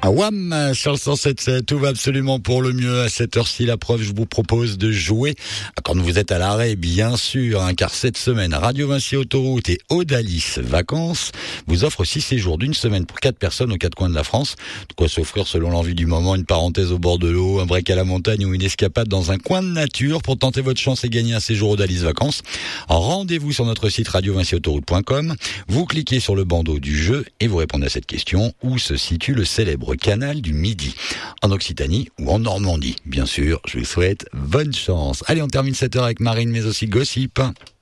Wham sur le 107.7, tout va absolument pour le mieux à cette heure-ci. La preuve, je vous propose de jouer quand vous êtes à l'arrêt, bien sûr, car cette semaine, Radio Vinci Autoroute et Odalis Vacances vous offrent 6 séjours d'une semaine pour 4 personnes aux 4 coins de la France. De quoi s'offrir selon l'envie du moment, une parenthèse au bord de l'eau, un break à la montagne ou une escapade dans un coin de nature. Pour tenter votre chance et gagner un séjour Odalis Vacances, rendez-vous sur notre site radiovinciautoroute.com. Vous cliquez sur le bandeau du jeu et vous répondez à cette question: où se situe le célèbre canal du Midi? En Occitanie ou en Normandie? Bien sûr, je vous souhaite bonne chance. Allez, on termine cette heure avec Marine, mais aussi Gossip.